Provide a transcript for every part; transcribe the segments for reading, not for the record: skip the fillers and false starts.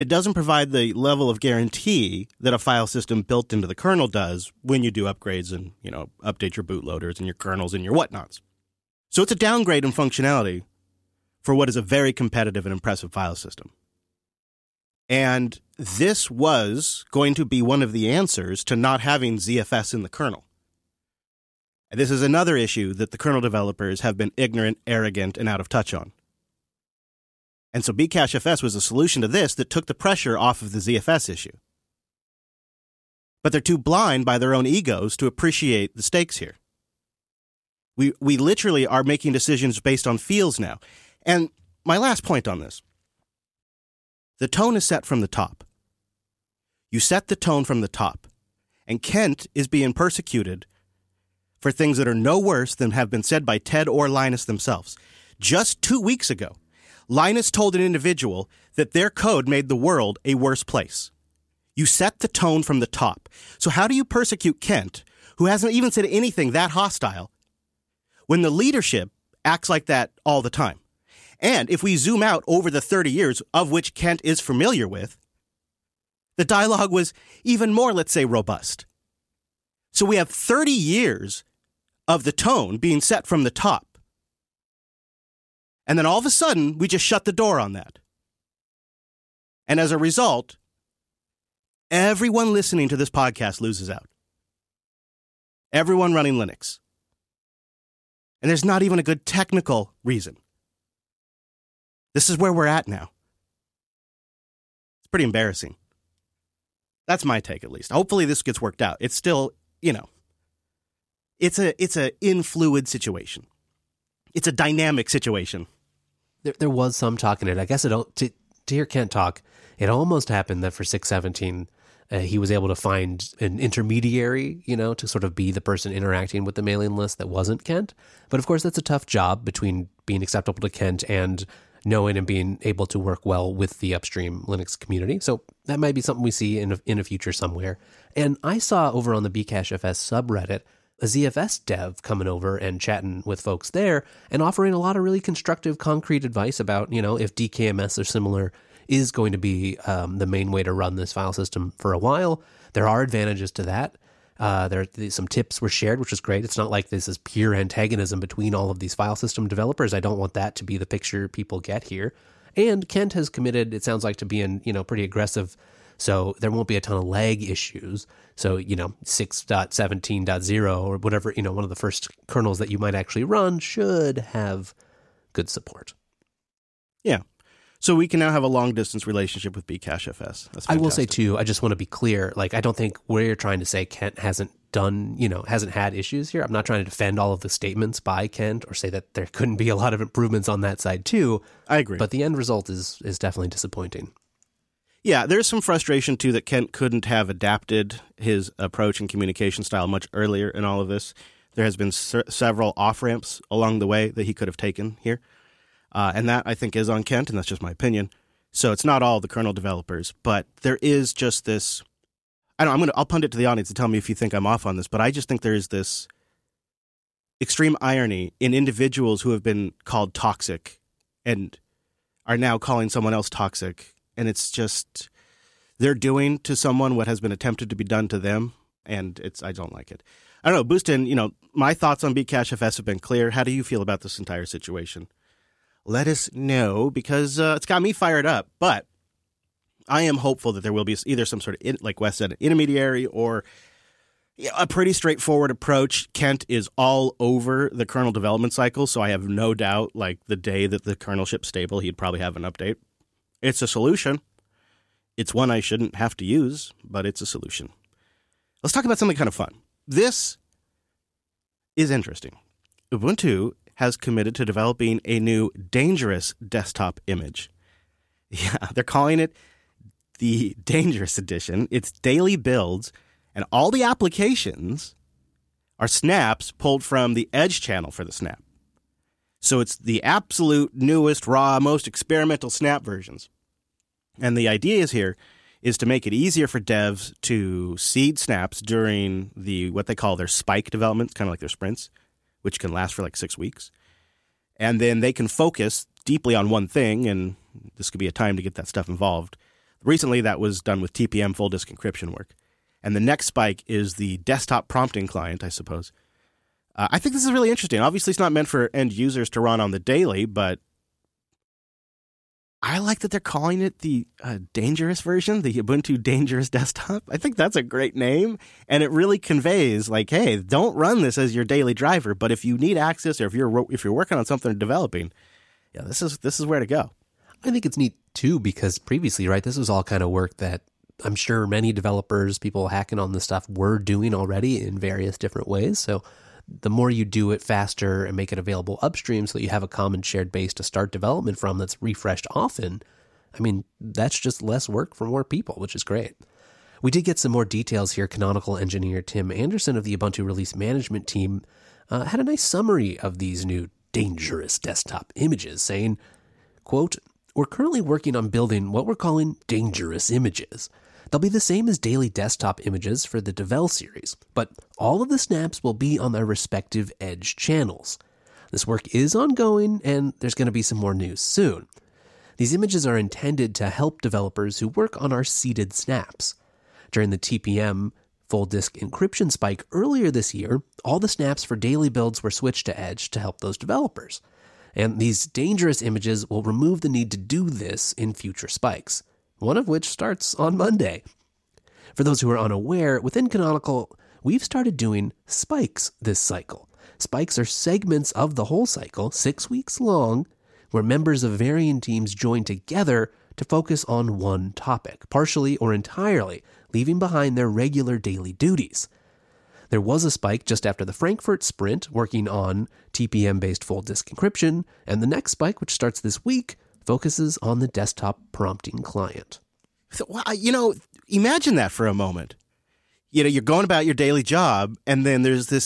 It doesn't provide the level of guarantee that a file system built into the kernel does when you do upgrades and, update your bootloaders and your kernels and your whatnots. So it's a downgrade in functionality for what is a very competitive and impressive file system. And this was going to be one of the answers to not having ZFS in the kernel. And this is another issue that the kernel developers have been ignorant, arrogant, and out of touch on. And so Bcachefs was a solution to this that took the pressure off of the ZFS issue. But they're too blind by their own egos to appreciate the stakes here. We literally are making decisions based on feels now. And my last point on this. The tone is set from the top. You set the tone from the top. And Kent is being persecuted for things that are no worse than have been said by Ted or Linus themselves. Just 2 weeks ago, Linus told an individual that their code made the world a worse place. You set the tone from the top. So how do you persecute Kent, who hasn't even said anything that hostile, when the leadership acts like that all the time? And if we zoom out over the 30 years of which Kent is familiar with, the dialogue was even more, let's say, robust. So we have 30 years of the tone being set from the top. And then all of a sudden, we just shut the door on that. And as a result, everyone listening to this podcast loses out. Everyone running Linux. And there's not even a good technical reason. This is where we're at now. It's pretty embarrassing. That's my take, at least. Hopefully this gets worked out. It's still, it's a influid situation. It's a dynamic situation. There was some talk in it. I guess to hear Kent talk, it almost happened that for 617, he was able to find an intermediary, to sort of be the person interacting with the mailing list that wasn't Kent. But of course, that's a tough job between being acceptable to Kent and knowing and being able to work well with the upstream Linux community. So that might be something we see in a future somewhere. And I saw over on the Bcachefs subreddit a ZFS dev coming over and chatting with folks there and offering a lot of really constructive, concrete advice about, if DKMS or similar is going to be the main way to run this file system for a while. There are advantages to that. Some tips were shared, which is great. It's not like this is pure antagonism between all of these file system developers. I don't want that to be the picture people get here. And Kent has committed, it sounds like, to being, pretty aggressive. So there won't be a ton of lag issues. So, 6.17.0 or whatever, one of the first kernels that you might actually run should have good support. Yeah. So we can now have a long-distance relationship with Bcachefs. I will say, too, I just want to be clear. I don't think we're trying to say Kent hasn't had issues here. I'm not trying to defend all of the statements by Kent or say that there couldn't be a lot of improvements on that side, too. I agree. But the end result is definitely disappointing. Yeah, there's some frustration, too, that Kent couldn't have adapted his approach and communication style much earlier in all of this. There has been several off-ramps along the way that he could have taken here. And that, I think, is on Kent, and that's just my opinion. So it's not all the kernel developers, but there is just this... I'll punt it to the audience to tell me if you think I'm off on this, but I just think there is this extreme irony in individuals who have been called toxic and are now calling someone else toxic. And it's just, they're doing to someone what has been attempted to be done to them. And I don't like it. I don't know, Boostin, my thoughts on Bcachefs have been clear. How do you feel about this entire situation? Let us know, because it's got me fired up. But I am hopeful that there will be either some sort of, like Wes said, an intermediary or a pretty straightforward approach. Kent is all over the kernel development cycle, so I have no doubt, the day that the kernel ships stable, he'd probably have an update. It's a solution. It's one I shouldn't have to use, but it's a solution. Let's talk about something kind of fun. This is interesting. Ubuntu has committed to developing a new dangerous desktop image. Yeah, they're calling it the Dangerous Edition. It's daily builds, and all the applications are snaps pulled from the Edge channel for the snap. So it's the absolute newest, raw, most experimental snap versions. And the idea is to make it easier for devs to seed snaps during what they call their spike development, kind of like their sprints, which can last for 6 weeks. And then they can focus deeply on one thing, and this could be a time to get that stuff involved. Recently, that was done with TPM full disk encryption work. And the next spike is the desktop prompting client, I suppose. I think this is really interesting. Obviously, it's not meant for end users to run on the daily, but I like that they're calling it the dangerous version, the Ubuntu Dangerous Desktop. I think that's a great name, and it really conveys, like, hey, don't run this as your daily driver, but if you need access or if you're working on something or developing, yeah, this is where to go. I think it's neat, too, because previously, right, this was all kind of work that I'm sure many developers, people hacking on this stuff, were doing already in various different ways. So the more you do it faster and make it available upstream so that you have a common shared base to start development from that's refreshed often, I mean, that's just less work for more people, which is great. We did get some more details here. Canonical engineer Tim Anderson of the Ubuntu release management team had a nice summary of these new dangerous desktop images, saying, quote, "We're currently working on building what we're calling dangerous images. They'll be the same as daily desktop images for the Devel series, but all of the snaps will be on their respective Edge channels. This work is ongoing, and there's going to be some more news soon. These images are intended to help developers who work on our seeded snaps. During the TPM full disk encryption spike earlier this year, all the snaps for daily builds were switched to Edge to help those developers. And these dangerous images will remove the need to do this in future spikes, one of which starts on Monday. For those who are unaware, within Canonical, we've started doing spikes this cycle. Spikes are segments of the whole cycle, 6 weeks long, where members of varying teams join together to focus on one topic, partially or entirely, leaving behind their regular daily duties. There was a spike just after the Frankfurt sprint working on TPM-based full disk encryption, and the next spike, which starts this week, focuses on the desktop prompting client. So, imagine that for a moment. You're going about your daily job, and then there's this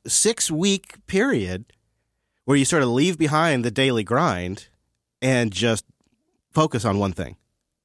6-week period where you sort of leave behind the daily grind and just focus on one thing.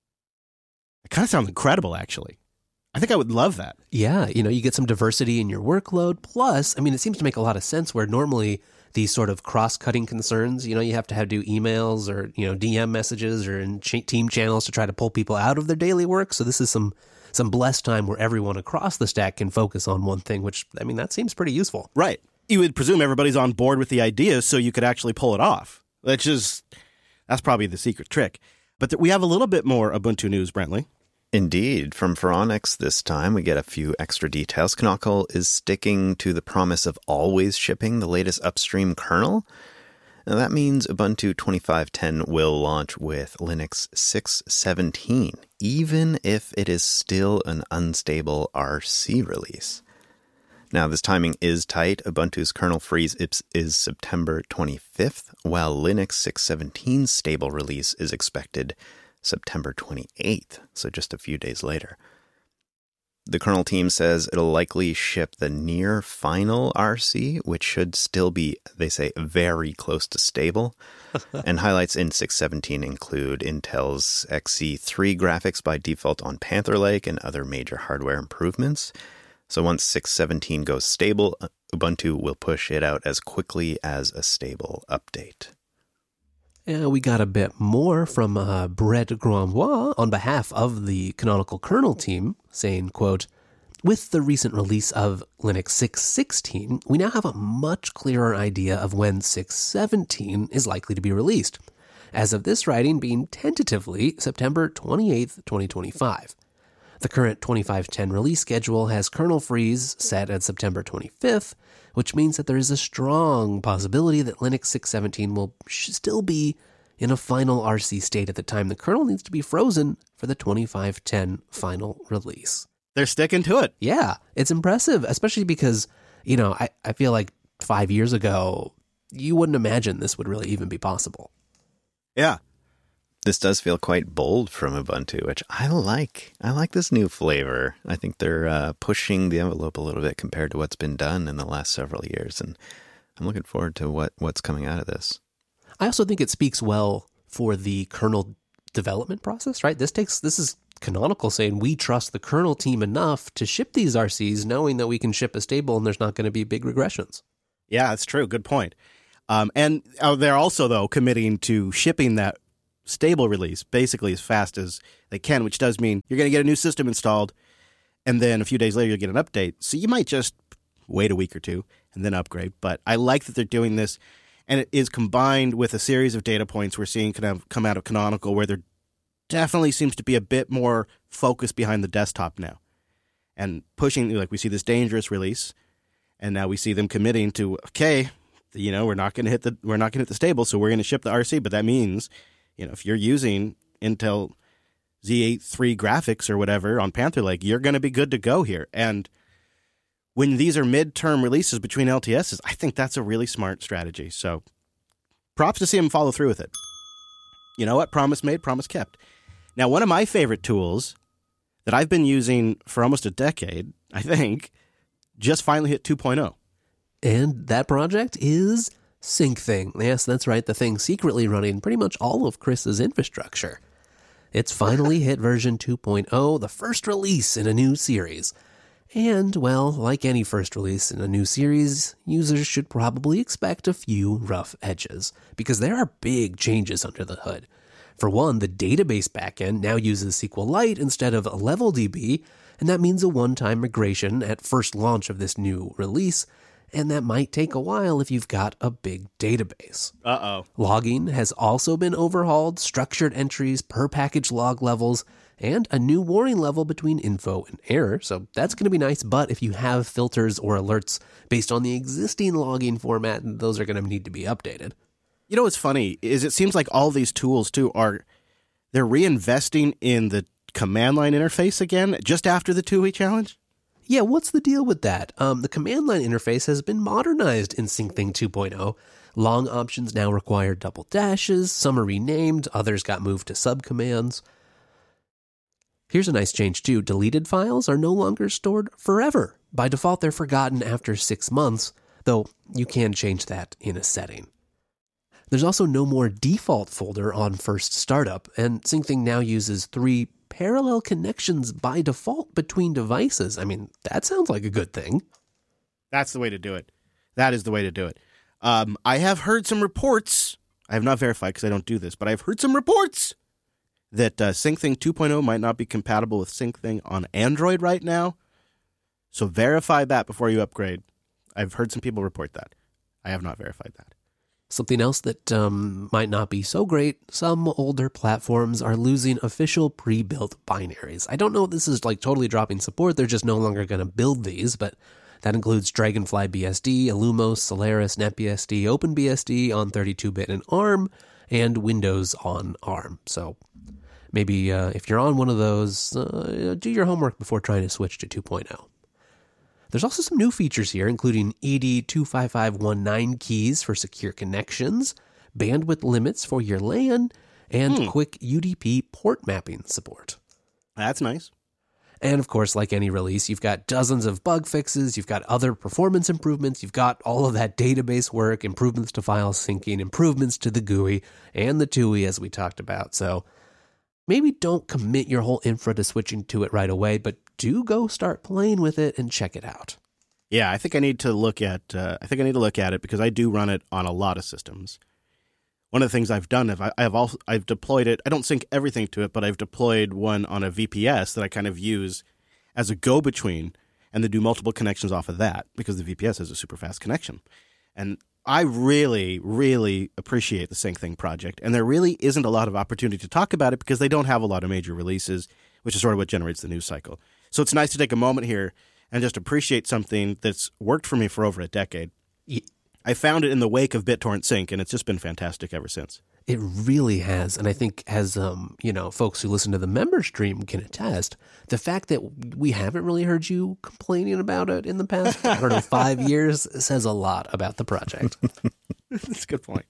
It kind of sounds incredible, actually. I think I would love that. Yeah, you get some diversity in your workload. Plus, I mean, it seems to make a lot of sense where normally these sort of cross-cutting concerns, you have to do emails or, DM messages or in team channels to try to pull people out of their daily work. So this is some blessed time where everyone across the stack can focus on one thing, which, I mean, that seems pretty useful. Right. You would presume everybody's on board with the idea so you could actually pull it off. That's probably the secret trick. But we have a little bit more Ubuntu news, Brentley. Indeed. From Phoronix this time, we get a few extra details. Canonical is sticking to the promise of always shipping the latest upstream kernel. Now, that means Ubuntu 25.10 will launch with Linux 6.17, even if it is still an unstable RC release. Now, this timing is tight. Ubuntu's kernel freeze is September 25th, while Linux 6.17's stable release is expected September 28th, so just a few days later. The kernel team says it'll likely ship the near final RC, which should still be, they say, very close to stable. And highlights in 6.17 include Intel's Xe3 graphics by default on Panther Lake and other major hardware improvements. So once 6.17 goes stable, Ubuntu will push it out as quickly as a stable update. And we got a bit more from Brett Grandois on behalf of the Canonical kernel team, saying, quote, "With the recent release of Linux 6.16, we now have a much clearer idea of when 6.17 is likely to be released, as of this writing being tentatively September 28th, 2025. The current 25.10 release schedule has kernel freeze set at September 25th, which means that there is a strong possibility that Linux 6.17 will still be in a final RC state at the time the kernel needs to be frozen for the 25.10 final release." They're sticking to it. Yeah, it's impressive, especially because, I feel like 5 years ago, you wouldn't imagine this would really even be possible. Yeah. This does feel quite bold from Ubuntu, which I like. I like this new flavor. I think they're pushing the envelope a little bit compared to what's been done in the last several years, and I'm looking forward to what's coming out of this. I also think it speaks well for the kernel development process, right? This is Canonical saying we trust the kernel team enough to ship these RCs, knowing that we can ship a stable and there's not going to be big regressions. Yeah, that's true. Good point. And they're also, though, committing to shipping that stable release basically as fast as they can, which does mean you're going to get a new system installed, and then a few days later you'll get an update. So you might just wait a week or two and then upgrade. But I like that they're doing this, and it is combined with a series of data points we're seeing kind of come out of Canonical, where there definitely seems to be a bit more focus behind the desktop now, and pushing, like we see this Dangerous release, and now we see them committing to, okay, we're not going to hit the stable, so we're going to ship the RC. But that means, if you're using Intel Z8 III graphics or whatever on Panther Lake, you're going to be good to go here. And when these are midterm releases between LTSs, I think that's a really smart strategy. So props to see them follow through with it. You know what? Promise made, promise kept. Now, one of my favorite tools that I've been using for almost a decade, I think, just finally hit 2.0. And that project is SyncThing. Yes, that's right. The thing secretly running pretty much all of Chris's infrastructure. It's finally hit version 2.0, the first release in a new series. And, well, like any first release in a new series, users should probably expect a few rough edges, because there are big changes under the hood. For one, the database backend now uses SQLite instead of LevelDB, and that means a one-time migration at first launch of this new release, and that might take a while if you've got a big database. Uh-oh. Logging has also been overhauled, structured entries, per package log levels, and a new warning level between info and error, so that's going to be nice. But if you have filters or alerts based on the existing logging format, those are going to need to be updated. You know what's funny is it seems like all these tools, too, they're reinvesting in the command line interface again just after the 2-week challenge? Yeah, what's the deal with that? The command line interface has been modernized in SyncThing 2.0. Long options now require double dashes, some are renamed, others got moved to subcommands. Here's a nice change too. Deleted files are no longer stored forever. By default, they're forgotten after 6 months, though you can change that in a setting. There's also no more default folder on first startup, and SyncThing now uses 3 parallel connections by default between devices. I mean, that sounds like a good thing. That's the way to do it. That is the way to do it. I have heard some reports. I have not verified because I don't do this, but I've heard some reports that SyncThing 2.0 might not be compatible with SyncThing on Android right now. So verify that before you upgrade. I've heard some people report that. I have not verified that. Something else that might not be so great, some older platforms are losing official pre-built binaries. I don't know if this is like totally dropping support, they're just no longer going to build these, but that includes Dragonfly BSD, Illumos, Solaris, NetBSD, OpenBSD on 32-bit and ARM, and Windows on ARM. So maybe if you're on one of those, do your homework before trying to switch to 2.0. There's also some new features here, including ED25519 keys for secure connections, bandwidth limits for your LAN, and quick UDP port mapping support. That's nice. And of course, like any release, you've got dozens of bug fixes, you've got other performance improvements, you've got all of that database work, improvements to file syncing, improvements to the GUI, and the TUI as we talked about. So maybe don't commit your whole infra to switching to it right away, but do go start playing with it and check it out. Yeah, I think I need to look at it because I do run it on a lot of systems. One of the things I've done, I've deployed it. I don't sync everything to it, but I've deployed one on a VPS that I kind of use as a go-between, and then do multiple connections off of that because the VPS has a super fast connection. And I really, really appreciate the SyncThing project, and there really isn't a lot of opportunity to talk about it because they don't have a lot of major releases, which is sort of what generates the news cycle. So it's nice to take a moment here and just appreciate something that's worked for me for over a decade. I found it in the wake of BitTorrent Sync, and it's just been fantastic ever since. It really has, and I think as folks who listen to the member stream can attest, the fact that we haven't really heard you complaining about it in the past, 5 years says a lot about the project. That's a good point.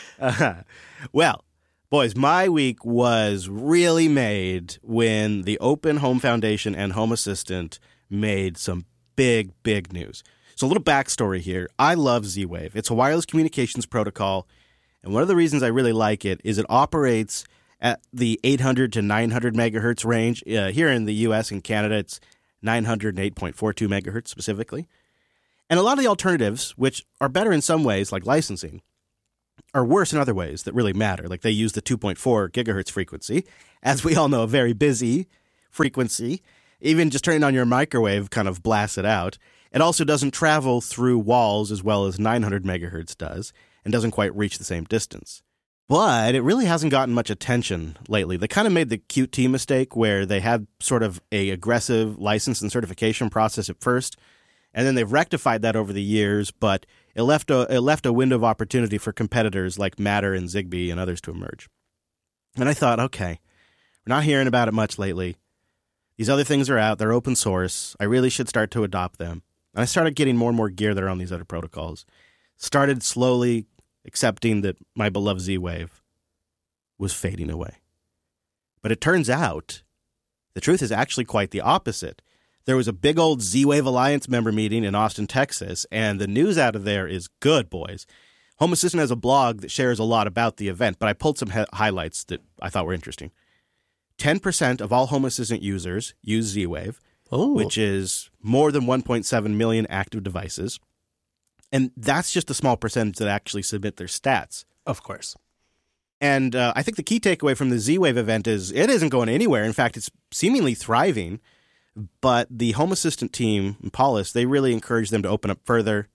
Well, boys, my week was really made when the Open Home Foundation and Home Assistant made some big, big news. So a little backstory here. I love Z-Wave. It's a wireless communications protocol, and one of the reasons I really like it is it operates at the 800 to 900 megahertz range. Here in the U.S. and Canada, it's 908.42 megahertz specifically. And a lot of the alternatives, which are better in some ways, like licensing, are worse in other ways that really matter. Like they use the 2.4 gigahertz frequency, as we all know, a very busy frequency. Even just turning on your microwave kind of blasts it out. It also doesn't travel through walls as well as 900 megahertz does, and doesn't quite reach the same distance. But it really hasn't gotten much attention lately. They kind of made the QT mistake where they had sort of a aggressive license and certification process at first, and then they've rectified that over the years, but it left a window of opportunity for competitors like Matter and Zigbee and others to emerge. And I thought, okay, we're not hearing about it much lately. These other things are out. They're open source. I really should start to adopt them. And I started getting more and more gear that are on these other protocols. Started slowly accepting that my beloved Z-Wave was fading away. But it turns out the truth is actually quite the opposite. There was a big old Z-Wave Alliance member meeting in Austin, Texas, and the news out of there is good, boys. Home Assistant has a blog that shares a lot about the event, but I pulled some highlights that I thought were interesting. 10% of all Home Assistant users use Z-Wave, which is more than 1.7 million active devices. And that's just a small percentage that actually submit their stats. Of course. And I think the key takeaway from the Z-Wave event is it isn't going anywhere. In fact, it's seemingly thriving. But the Home Assistant team, Paulus, they really encourage them to open up further,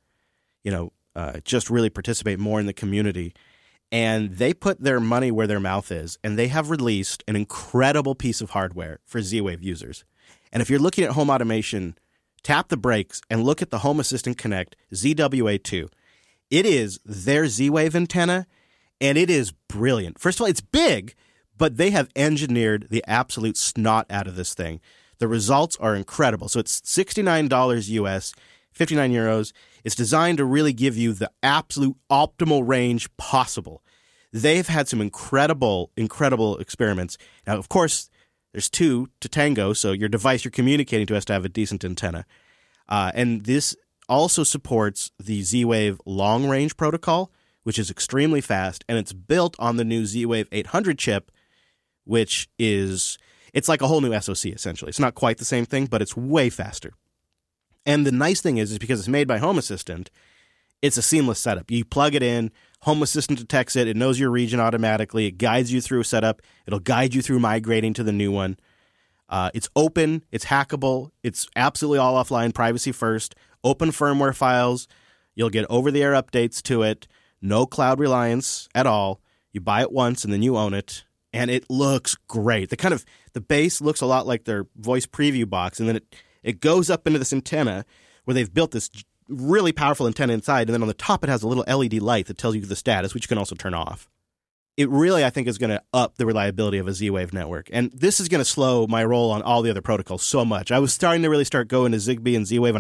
just really participate more in the community. And they put their money where their mouth is, and they have released an incredible piece of hardware for Z-Wave users. And if you're looking at home automation, tap the brakes and look at the Home Assistant Connect ZWA2. It is their Z-Wave antenna, and it is brilliant. First of all, it's big, but they have engineered the absolute snot out of this thing. The results are incredible. So it's $69 US, 59 euros. It's designed to really give you the absolute optimal range possible. They've had some incredible experiments. Now, of course, there's two to tango, so your device you're communicating to has to have a decent antenna. And this also supports the Z-Wave long-range protocol, which is extremely fast, and it's built on the new Z-Wave 800 chip, which is... It's like a whole new SoC, essentially. It's not quite the same thing, but it's way faster. And the nice thing is because it's made by Home Assistant, it's a seamless setup. You plug it in, Home Assistant detects it, it knows your region automatically, it guides you through setup, it'll guide you through migrating to the new one. It's open, it's hackable, it's absolutely all offline, privacy first, open firmware files, you'll get over-the-air updates to it, no cloud reliance at all. You buy it once and then you own it. And it looks great. The base looks a lot like their voice preview box, and then it goes up into this antenna where they've built this really powerful antenna inside, and then on the top it has a little LED light that tells you the status, which you can also turn off. It really, I think, is going to up the reliability of a Z-Wave network. And this is going to slow my roll on all the other protocols so much. I was starting to really start going to Zigbee and Z-Wave,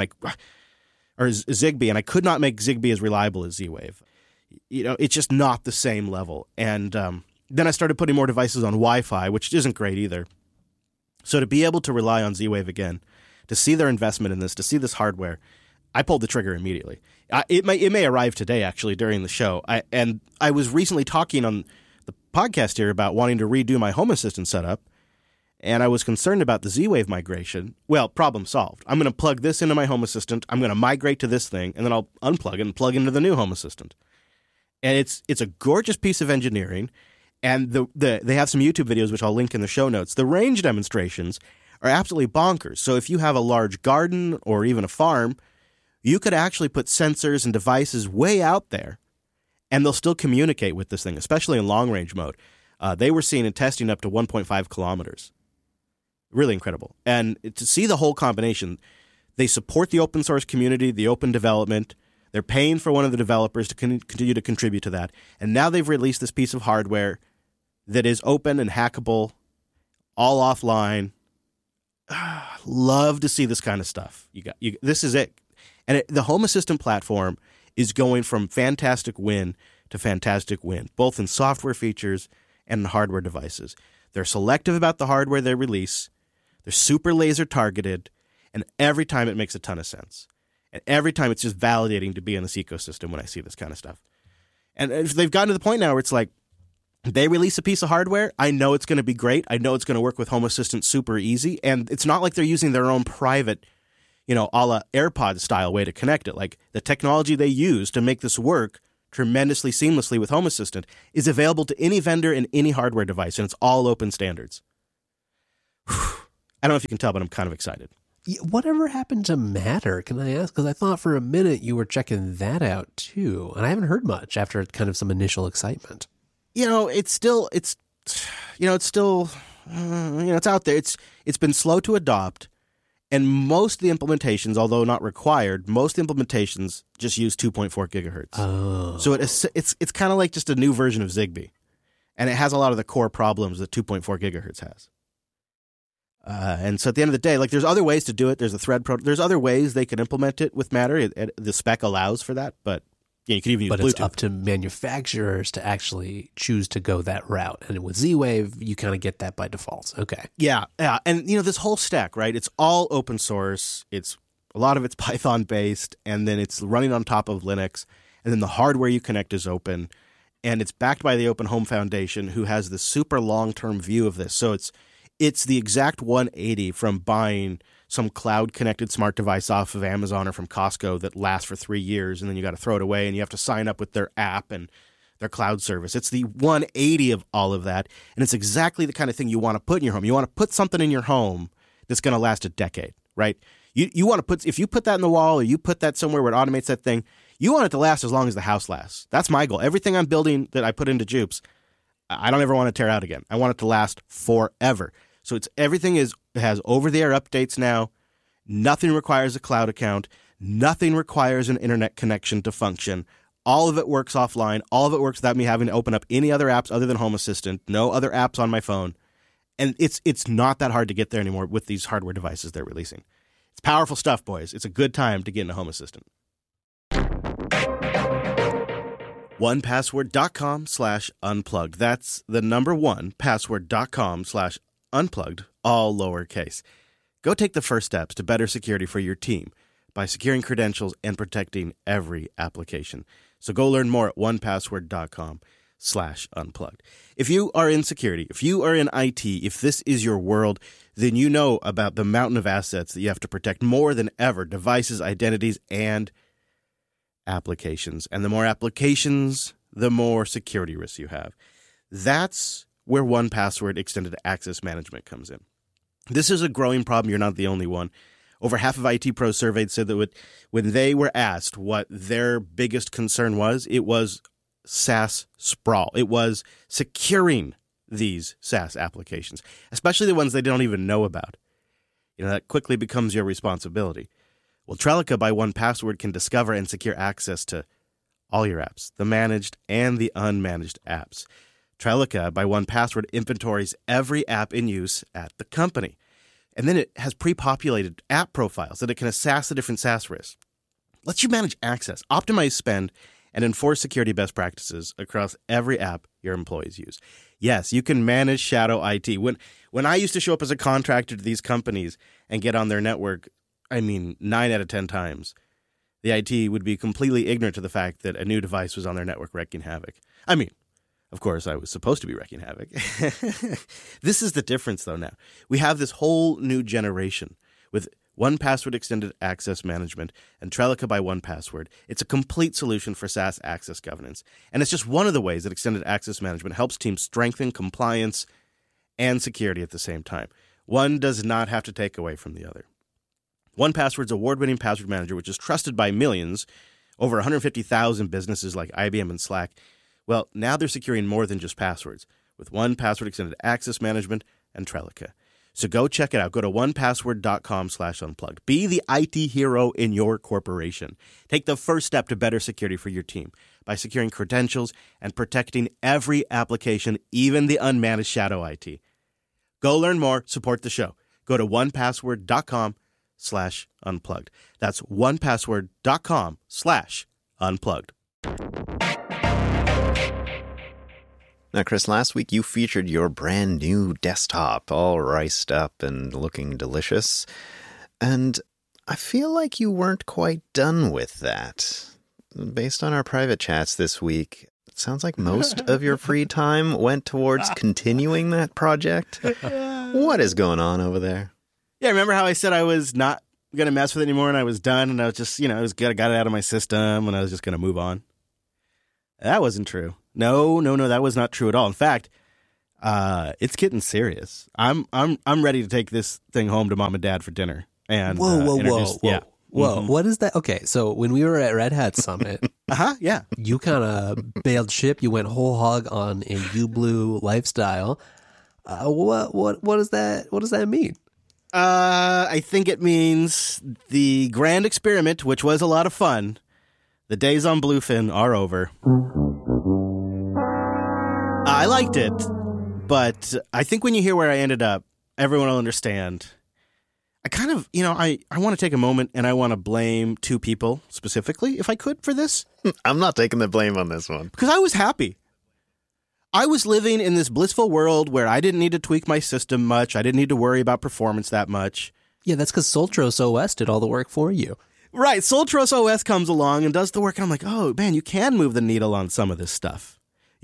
Zigbee, and I could not make Zigbee as reliable as Z-Wave. It's just not the same level. And then I started putting more devices on Wi-Fi, which isn't great either. So to be able to rely on Z-Wave again, to see their investment in this, to see this hardware, I pulled the trigger immediately. It may arrive today, actually, during the show. I was recently talking on the podcast here about wanting to redo my Home Assistant setup, and I was concerned about the Z-Wave migration. Well, problem solved. I'm going to plug this into my Home Assistant, I'm going to migrate to this thing, and then I'll unplug it and plug into the new Home Assistant. And it's a gorgeous piece of engineering. And they have some YouTube videos, which I'll link in the show notes. The range demonstrations are absolutely bonkers. So if you have a large garden or even a farm, you could actually put sensors and devices way out there, and they'll still communicate with this thing, especially in long-range mode. They were seeing and testing up to 1.5 kilometers. Really incredible. And to see the whole combination, they support the open source community, the open development. They're paying for one of the developers to continue to contribute to that. And now they've released this piece of hardware that is open and hackable, all offline. Love to see this kind of stuff. This is it. And the Home Assistant platform is going from fantastic win to fantastic win, both in software features and in hardware devices. They're selective about the hardware they release. They're super laser targeted. And every time it makes a ton of sense. And every time it's just validating to be in this ecosystem when I see this kind of stuff. And if they've gotten to the point now where it's like, they release a piece of hardware, I know it's going to be great. I know it's going to work with Home Assistant super easy. And it's not like they're using their own private, a la AirPods style way to connect it. Like the technology they use to make this work tremendously seamlessly with Home Assistant, is available to any vendor and any hardware device, and it's all open standards. Whew. I don't know if you can tell, but I'm kind of excited. Whatever happened to Matter, can I ask? Because I thought for a minute you were checking that out too, and I haven't heard much after kind of some initial excitement. It's out there. It's been slow to adopt, and most of the implementations, although not required, most implementations just use 2.4 gigahertz. Oh. So it's kind of like just a new version of Zigbee, and it has a lot of the core problems that 2.4 gigahertz has. And so at the end of the day, like, there's other ways to do it. There's a thread there's other ways they can implement it with Matter. The spec allows for that, but you can even use Bluetooth. But it's up to manufacturers to actually choose to go that route. And with Z-Wave, you kind of get that by default. Okay. Yeah. And, this whole stack, right? It's all open source. A lot of it's Python based, and then it's running on top of Linux. And then the hardware you connect is open. And it's backed by the Open Home Foundation, who has this super long-term view of this. So it's the exact 180 from buying some cloud-connected smart device off of Amazon or from Costco that lasts for 3 years, and then you got to throw it away, and you have to sign up with their app and their cloud service. It's the 180 of all of that, and it's exactly the kind of thing you want to put in your home. You want to put something in your home that's going to last a decade, right? You want to if you put that in the wall or you put that somewhere where it automates that thing, you want it to last as long as the house lasts. That's my goal. Everything I'm building that I put into Jupes, I don't ever want to tear out again. I want it to last forever. So everything has over-the-air updates now. Nothing requires a cloud account. Nothing requires an internet connection to function. All of it works offline. All of it works without me having to open up any other apps other than Home Assistant. No other apps on my phone. And it's not that hard to get there anymore with these hardware devices they're releasing. It's powerful stuff, boys. It's a good time to get into Home Assistant. 1password.com/unplugged. That's the number 1, password.com/unplugged, all lowercase. Go take the first steps to better security for your team by securing credentials and protecting every application. So go learn more at 1password.com/unplugged. If you are in security, if you are in IT, if this is your world, then you know about the mountain of assets that you have to protect more than ever: devices, identities, and applications. And the more applications, the more security risks you have. That's where 1Password Extended Access Management comes in. This is a growing problem. You're not the only one. Over half of IT pros surveyed said that when they were asked what their biggest concern was, it was SaaS sprawl. It was securing these SaaS applications, especially the ones they don't even know about. That quickly becomes your responsibility. Well, Trellica by 1Password can discover and secure access to all your apps, the managed and the unmanaged apps. Trellica by 1Password inventories every app in use at the company. And then it has pre-populated app profiles that it can assess the different SaaS risks. Lets you manage access, optimize spend, and enforce security best practices across every app your employees use. Yes, you can manage shadow IT. When I used to show up as a contractor to these companies and get on their network, 9 out of 10 times, the IT would be completely ignorant to the fact that a new device was on their network wreaking havoc. Of course, I was supposed to be wreaking havoc. This is the difference, though, now. We have this whole new generation with 1Password Extended Access Management and Trellica by 1Password. It's a complete solution for SaaS access governance. And it's just one of the ways that Extended Access Management helps teams strengthen compliance and security at the same time. One does not have to take away from the other. 1Password's award-winning password manager, which is trusted by millions, over 150,000 businesses like IBM and Slack. Well, now they're securing more than just passwords with 1Password Extended Access Management and Trellica. So go check it out. Go to 1password.com/unplugged. Be the IT hero in your corporation. Take the first step to better security for your team by securing credentials and protecting every application, even the unmanaged shadow IT. Go learn more. Support the show. Go to 1password.com/unplugged. That's 1password.com/unplugged. Now, Chris, last week you featured your brand new desktop, all riced up and looking delicious. And I feel like you weren't quite done with that. Based on our private chats this week, it sounds like most of your free time went towards continuing that project. What is going on over there? Yeah, remember how I said I was not going to mess with it anymore and I was done and I was just, I got it out of my system and I was just going to move on? That wasn't true. No, that was not true at all. In fact, it's getting serious. I'm ready to take this thing home to mom and dad for dinner. And Whoa. Yeah. Whoa, what is that? Okay, so when we were at Red Hat Summit, Yeah. you kind of bailed ship. You went whole hog on a UBlue lifestyle. What does that? What does that mean? I think it means the grand experiment, which was a lot of fun. The days on Bluefin are over. I liked it, but I think when you hear where I ended up, everyone will understand. I kind of, I want to take a moment and I want to blame two people specifically, if I could, for this. I'm not taking the blame on this one. Because I was happy. I was living in this blissful world where I didn't need to tweak my system much. I didn't need to worry about performance that much. Yeah, that's because Soltros OS did all the work for you. Right. Soltros OS comes along and does the work. And I'm like, oh, man, you can move the needle on some of this stuff.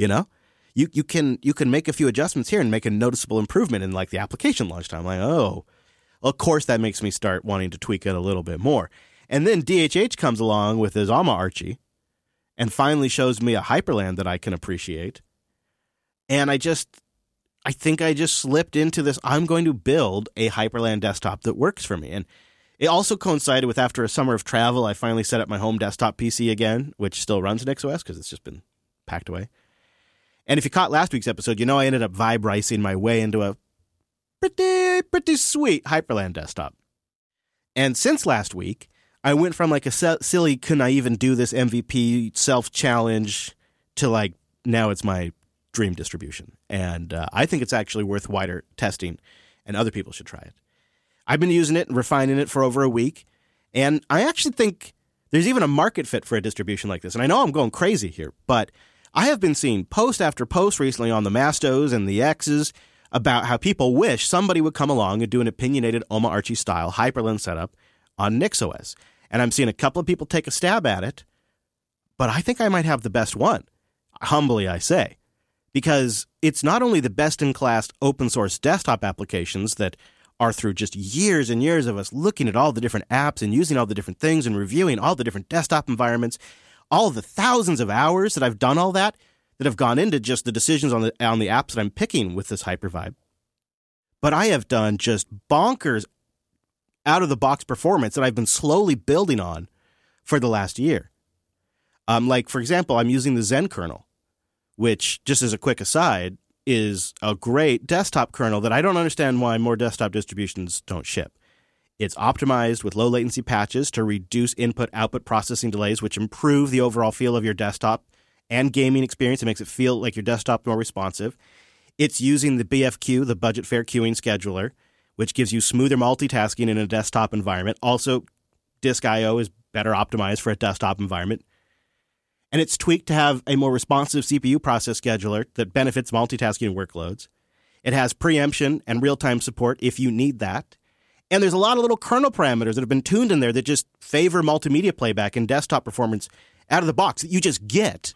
You can make a few adjustments here and make a noticeable improvement in like the application launch time. I'm like, oh. Of course, that makes me start wanting to tweak it a little bit more. And then DHH comes along with his Alma Archie and finally shows me a Hyperland that I can appreciate. And I think I just slipped into this. I'm going to build a Hyperland desktop that works for me. And it also coincided with after a summer of travel, I finally set up my home desktop PC again, which still runs NixOS because it's just been packed away. And if you caught last week's episode, I ended up vibe-ricing my way into a pretty sweet Hyperland desktop. And since last week, I went from like a silly, can I even do this MVP self-challenge to like, now it's my dream distribution. And I think it's actually worth wider testing, and other people should try it. I've been using it and refining it for over a week, and I actually think there's even a market fit for a distribution like this. And I know I'm going crazy here, but I have been seeing post after post recently on the Mastos and the X's about how people wish somebody would come along and do an opinionated Alma Archie style Hyperland setup on NixOS. And I'm seeing a couple of people take a stab at it, but I think I might have the best one. Humbly, I say. Because it's not only the best-in-class open-source desktop applications that are through just years and years of us looking at all the different apps and using all the different things and reviewing all the different desktop environments, all the thousands of hours that I've done all that have gone into just the decisions on the apps that I'm picking with this Hypervibe. But I have done just bonkers out-of-the-box performance that I've been slowly building on for the last year. Like, for example, I'm using the Zen kernel, which, just as a quick aside, is a great desktop kernel that I don't understand why more desktop distributions don't ship. It's optimized with low latency patches to reduce input-output processing delays, which improve the overall feel of your desktop and gaming experience. It makes it feel like your desktop more responsive. It's using the BFQ, the Budget Fair Queuing Scheduler, which gives you smoother multitasking in a desktop environment. Also, Disk I/O is better optimized for a desktop environment. And it's tweaked to have a more responsive CPU process scheduler that benefits multitasking workloads. It has preemption and real-time support if you need that. And there's a lot of little kernel parameters that have been tuned in there that just favor multimedia playback and desktop performance out of the box that you just get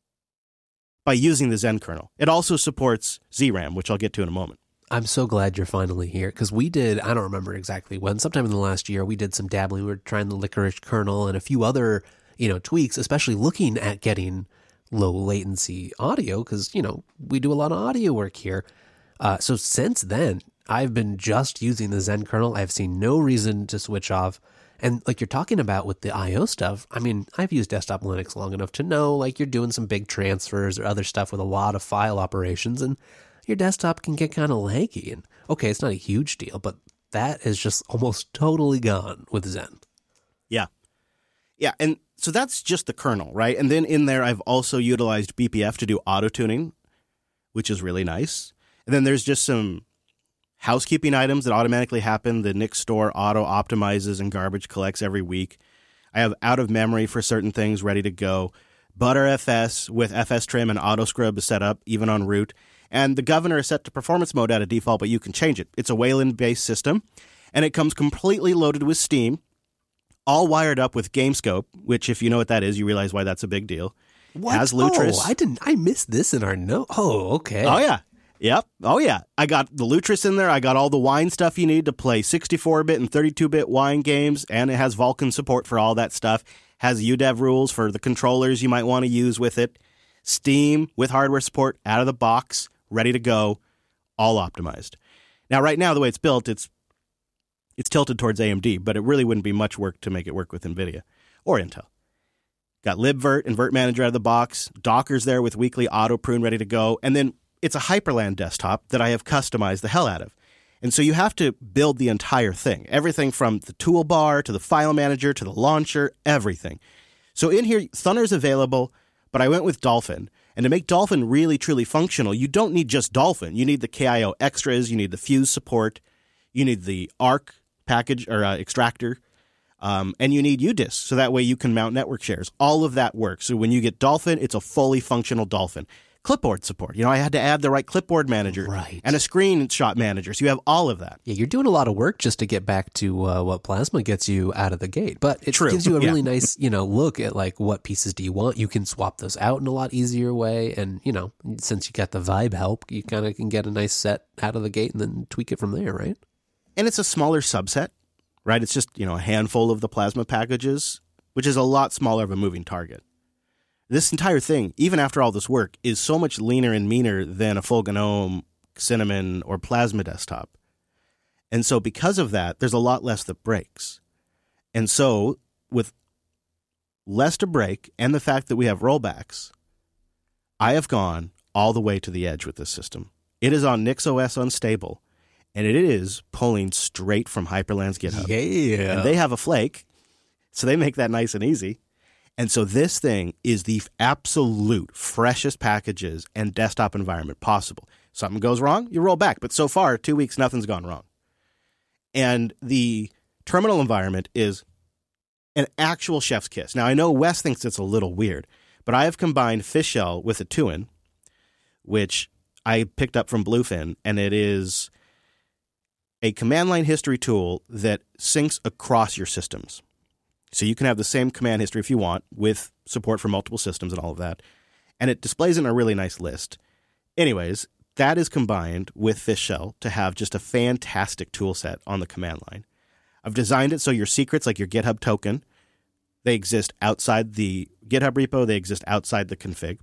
by using the Zen kernel. It also supports ZRAM, which I'll get to in a moment. I'm so glad you're finally here, because we did, I don't remember exactly when, sometime in the last year, we did some dabbling. We were trying the Licorice kernel and a few other, tweaks, especially looking at getting low latency audio, because, we do a lot of audio work here. So since then, I've been just using the Zen kernel. I've seen no reason to switch off. And like you're talking about with the I/O stuff, I mean, I've used desktop Linux long enough to know like you're doing some big transfers or other stuff with a lot of file operations, and your desktop can get kind of laggy. And okay, it's not a huge deal, but that is just almost totally gone with Zen. Yeah. Yeah, and so that's just the kernel, right? And then in there, I've also utilized BPF to do auto-tuning, which is really nice. And then there's just some housekeeping items that automatically happen. The Nix store auto-optimizes and garbage collects every week. I have out-of-memory for certain things ready to go. ButterFS with FS trim and auto-scrub is set up, even on root. And the governor is set to performance mode out of default, but you can change it. It's a Wayland-based system, and it comes completely loaded with Steam, all wired up with GameScope, which, if you know what that is, you realize why that's a big deal. What? Has Lutris. Oh, I missed this in our note. Oh, okay. Oh, yeah. Yep. Oh, yeah. I got the Lutris in there. I got all the wine stuff you need to play 64-bit and 32-bit wine games, and it has Vulkan support for all that stuff. Has UDEV rules for the controllers you might want to use with it. Steam with hardware support out of the box, ready to go, all optimized. Now, right now, the way it's built, it's tilted towards AMD, but it really wouldn't be much work to make it work with NVIDIA or Intel. Got libvirt and Virt Manager out of the box, Docker's there with weekly auto prune ready to go, and then it's a Hyperland desktop that I have customized the hell out of. And so you have to build the entire thing, everything from the toolbar to the file manager to the launcher, everything. So in here, Thunder's available, but I went with Dolphin. And to make Dolphin really, truly functional, you don't need just Dolphin. You need the KIO extras, you need the Fuse support, you need the ARC package or extractor, and you need UDIS, so that way you can mount network shares. All of that works. So when you get Dolphin, it's a fully functional Dolphin. Clipboard support. I had to add the right clipboard manager and a screenshot manager. So you have all of that. Yeah, you're doing a lot of work just to get back to what Plasma gets you out of the gate. But it gives you a really nice, look at like what pieces do you want. You can swap those out in a lot easier way. And, since you got the Vibe help, you kind of can get a nice set out of the gate and then tweak it from there, right? And it's a smaller subset, right? It's just, a handful of the Plasma packages, which is a lot smaller of a moving target. This entire thing, even after all this work, is so much leaner and meaner than a full GNOME, Cinnamon, or Plasma desktop. And so because of that, there's a lot less that breaks. And so with less to break and the fact that we have rollbacks, I have gone all the way to the edge with this system. It is on NixOS Unstable, and it is pulling straight from Hyperland's GitHub. Yeah. And they have a flake, so they make that nice and easy. And so this thing is the absolute freshest packages and desktop environment possible. Something goes wrong, you roll back. But so far, 2 weeks, nothing's gone wrong. And the terminal environment is an actual chef's kiss. Now, I know Wes thinks it's a little weird, but I have combined Fishshell with a Tuin, which I picked up from Bluefin, and it is a command line history tool that syncs across your systems. So you can have the same command history if you want, with support for multiple systems and all of that. And it displays it in a really nice list. Anyways, that is combined with Fishshell to have just a fantastic tool set on the command line. I've designed it so your secrets, like your GitHub token, they exist outside the GitHub repo. They exist outside the config.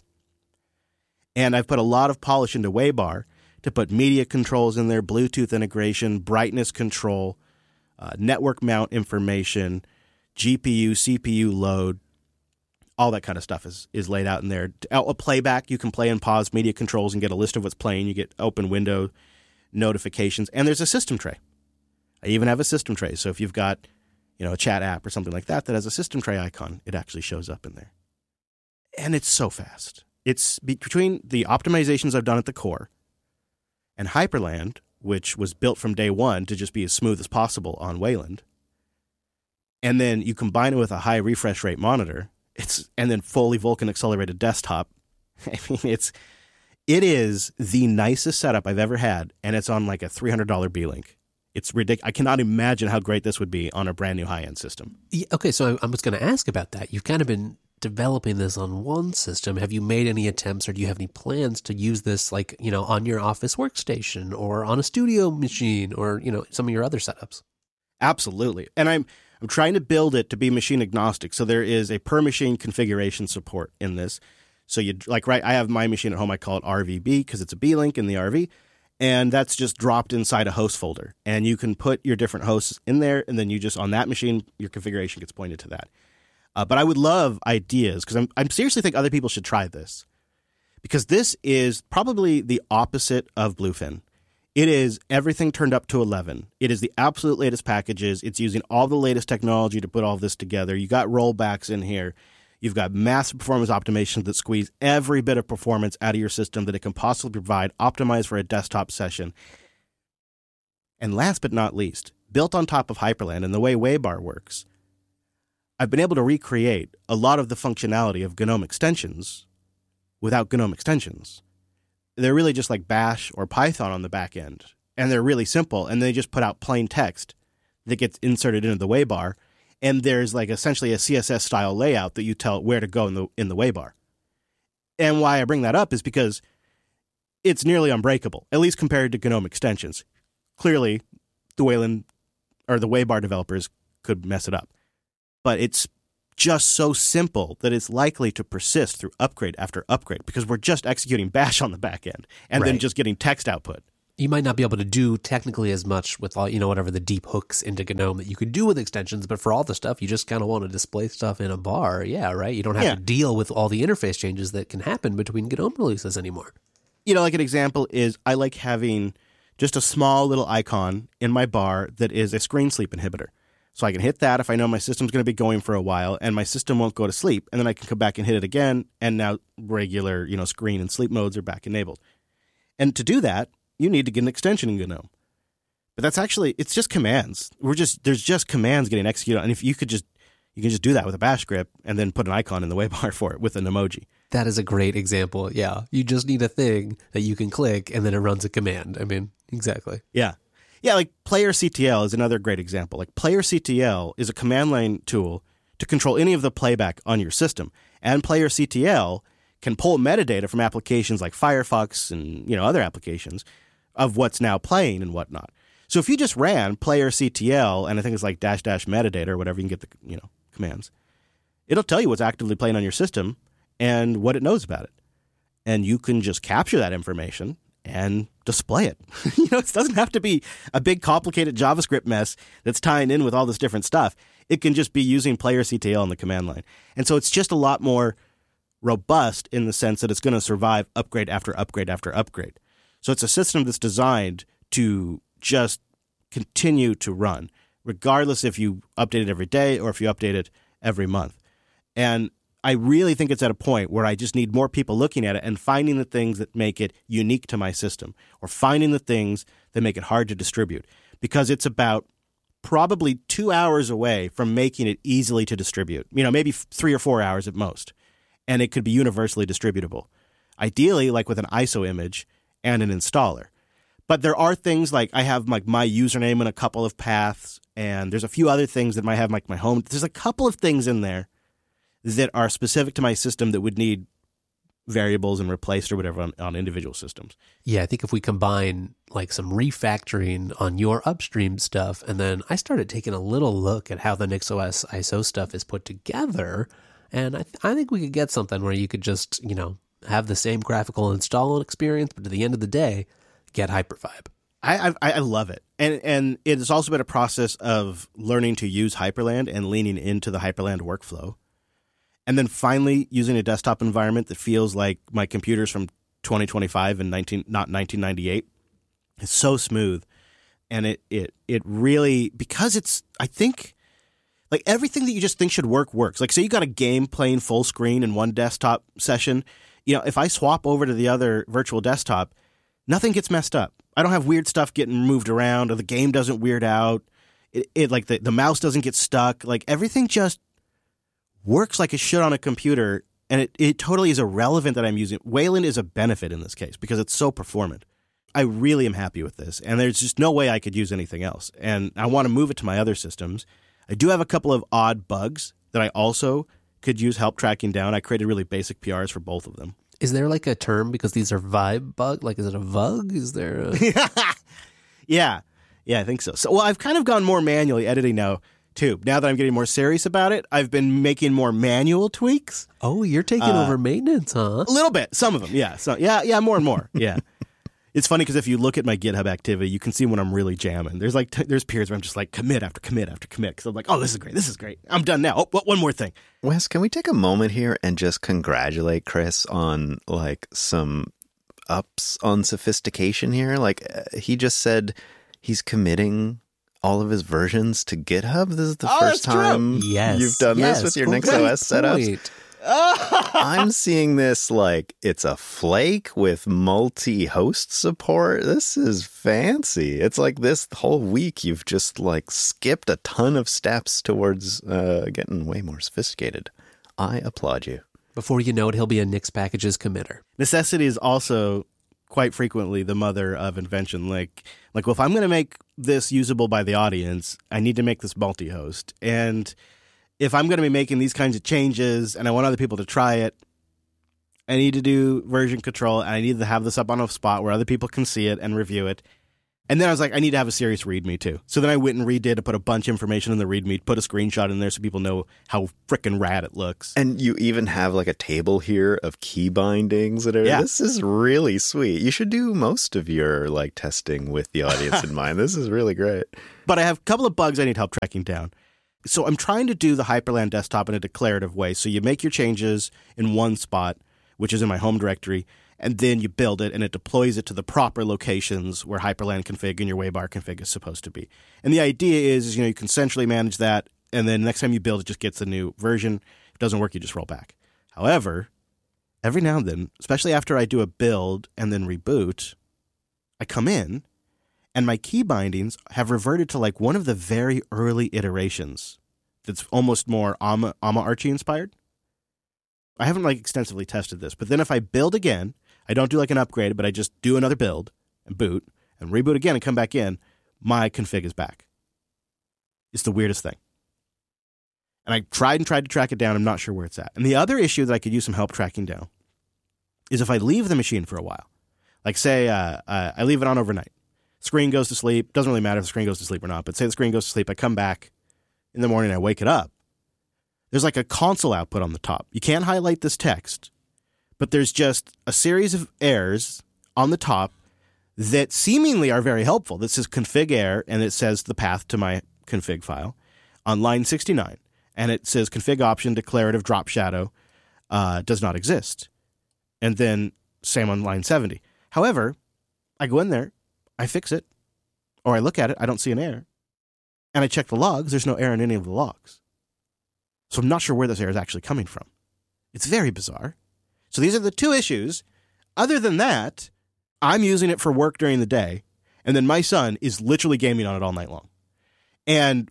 And I've put a lot of polish into Waybar to put media controls in there, Bluetooth integration, brightness control, network mount information, GPU, CPU load, all that kind of stuff is laid out in there. A playback, you can play and pause media controls and get a list of what's playing. You get open window notifications. And there's a system tray. I even have a system tray. So if you've got, a chat app or something like that has a system tray icon, it actually shows up in there. And it's so fast. It's between the optimizations I've done at the core and Hyperland, which was built from day one to just be as smooth as possible on Wayland. And then you combine it with a high refresh rate monitor, and then fully Vulkan accelerated desktop. I mean, it is the nicest setup I've ever had, and it's on like a $300 B-Link. It's ridiculous. I cannot imagine how great this would be on a brand new high-end system. Yeah, okay, so I was going to ask about that. You've kind of been developing this on one system. Have you made any attempts, or do you have any plans to use this, like, on your office workstation or on a studio machine or, some of your other setups? Absolutely. And I'm trying to build it to be machine agnostic. So there is a per machine configuration support in this. So I have my machine at home. I call it RVB because it's a B-Link in the RV. And that's just dropped inside a host folder. And you can put your different hosts in there. And then you just, on that machine, your configuration gets pointed to that. But I would love ideas because I'm seriously think other people should try this. Because this is probably the opposite of Bluefin. It is everything turned up to 11. It is the absolute latest packages. It's using all the latest technology to put all this together. You got rollbacks in here. You've got massive performance optimizations that squeeze every bit of performance out of your system that it can possibly provide, optimized for a desktop session. And last but not least, built on top of Hyperland and the way Waybar works, I've been able to recreate a lot of the functionality of GNOME extensions without GNOME extensions. They're really just like Bash or Python on the back end. And they're really simple. And they just put out plain text that gets inserted into the Waybar. And there's like essentially a CSS style layout that you tell it where to go in the Waybar. And why I bring that up is because it's nearly unbreakable, at least compared to GNOME extensions. Clearly, the Wayland or the Waybar developers could mess it up. But it's just so simple that it's likely to persist through upgrade after upgrade because we're just executing bash on the back end and then just getting text output. You might not be able to do technically as much with all, whatever the deep hooks into GNOME that you could do with extensions, but for all the stuff, you just kind of want to display stuff in a bar. Yeah, right? You don't have to deal with all the interface changes that can happen between GNOME releases anymore. Like an example is I like having just a small little icon in my bar that is a screen sleep inhibitor. So I can hit that if I know my system's going to be going for a while and my system won't go to sleep. And then I can come back and hit it again. And now regular, screen and sleep modes are back enabled. And to do that, you need to get an extension in GNOME. But that's actually, it's just commands. There's just commands getting executed. And if you can just do that with a bash script and then put an icon in the WayBar for it with an emoji. That is a great example. Yeah. You just need a thing that you can click and then it runs a command. I mean, exactly. Yeah. Yeah, like PlayerCTL is another great example. Like PlayerCTL is a command line tool to control any of the playback on your system. And PlayerCTL can pull metadata from applications like Firefox and, other applications of what's now playing and whatnot. So if you just ran PlayerCTL, and I think it's like -- metadata or whatever, you can get the, commands, it'll tell you what's actively playing on your system and what it knows about it. And you can just capture that information and display it. It doesn't have to be a big, complicated JavaScript mess that's tying in with all this different stuff. It can just be using PlayerCTL on the command line. And so it's just a lot more robust in the sense that it's going to survive upgrade after upgrade after upgrade. So it's a system that's designed to just continue to run, regardless if you update it every day or if you update it every month. And I really think it's at a point where I just need more people looking at it and finding the things that make it unique to my system or finding the things that make it hard to distribute, because it's about probably 2 hours away from making it easily to distribute, maybe 3 or 4 hours at most. And it could be universally distributable, ideally like with an ISO image and an installer. But there are things like I have like my username in a couple of paths, and there's a few other things that might have like my home. There's a couple of things in there that are specific to my system that would need variables and replaced or whatever on individual systems. Yeah, I think if we combine like some refactoring on your upstream stuff, and then I started taking a little look at how the NixOS ISO stuff is put together, and I think we could get something where you could just, have the same graphical install experience, but at the end of the day, get Hypervibe. I love it. And it has also been a process of learning to use Hyperland and leaning into the Hyperland workflow. And then finally using a desktop environment that feels like my computer's from 2025 and not 1998. It's so smooth. And it really, because it's, I think, like everything that you just think should work works. Like say you got a game playing full screen in one desktop session. If I swap over to the other virtual desktop, nothing gets messed up. I don't have weird stuff getting moved around, or the game doesn't weird out. It like the mouse doesn't get stuck. Like everything just works like it should on a computer, and it totally is irrelevant that I'm using it. Wayland is a benefit in this case because it's so performant. I really am happy with this, and there's just no way I could use anything else. And I want to move it to my other systems. I do have a couple of odd bugs that I also could use help tracking down. I created really basic PRs for both of them. Is there like a term, because these are vibe bug? Like, is it a VUG? Is there a... Yeah, I think so. So, well, I've kind of gone more manually editing now, too. Now that I'm getting more serious about it, I've been making more manual tweaks. Oh, you're taking over maintenance, huh? A little bit. Some of them, yeah. So, yeah, more and more, yeah. It's funny because if you look at my GitHub activity, you can see when I'm really jamming. There's there's periods where I'm just like commit after commit after commit. Because I'm like, oh, this is great. I'm done now. Oh, one more thing. Wes, can we take a moment here and just congratulate Chris on like some ups on sophistication here? Like he just said he's committing all of his versions to GitHub. This is the first time you've done this with your NixOS setups. I'm seeing this like it's a flake with multi-host support. This is fancy. It's like this whole week you've just like skipped a ton of steps towards getting way more sophisticated. I applaud you. Before you know it, he'll be a Nix packages committer. Necessity is also quite frequently the mother of invention. Like, well, if I'm going to make this usable by the audience, I need to make this multi-host. And if I'm going to be making these kinds of changes and I want other people to try it, I need to do version control, and I need to have this up on a spot where other people can see it and review it. And then I was like, I need to have a serious README too. So then I went and redid, put a bunch of information in the README, put a screenshot in there so people know how frickin' rad it looks. And you even have like a table here of key bindings. Yeah. This is really sweet. You should do most of your like testing with the audience in mind. This is really great. But I have a couple of bugs I need help tracking down. So I'm trying to do the Hyperland desktop in a declarative way. So you make your changes in one spot, which is in my home directory, and then you build it and it deploys it to the proper locations where Hyperland config and your Waybar config is supposed to be. And the idea is you can centrally manage that, and then next time you build, it just gets a new version. If it doesn't work, you just roll back. However, every now and then, especially after I do a build and then reboot, I come in and my key bindings have reverted to like one of the very early iterations that's almost more Amma Archie inspired. I haven't like extensively tested this, but then if I build again, I don't do like an upgrade, but I just do another build and boot and reboot again and come back in, my config is back. It's the weirdest thing. And I tried to track it down. I'm not sure where it's at. And the other issue that I could use some help tracking down is if I leave the machine for a while. Like say I leave it on overnight. Screen goes to sleep. Doesn't really matter if the screen goes to sleep or not, but say the screen goes to sleep. I come back in the morning, I wake it up. There's like a console output on the top. You can't highlight this text, but there's just a series of errors on the top that seemingly are very helpful. This is config error, and it says the path to my config file on line 69. And it says config option declarative drop shadow does not exist. And then same on line 70. However, I go in there, I fix it, or I look at it, I don't see an error. And I check the logs, there's no error in any of the logs. So I'm not sure where this error is actually coming from. It's very bizarre. So these are the two issues. Other than that, I'm using it for work during the day, and then my son is literally gaming on it all night long. And